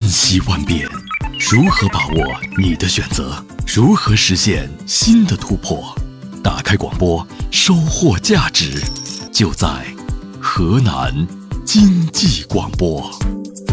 息万变，如何把握你的选择？如何实现新的突破？打开广播，收获价值，就在河南经济广播。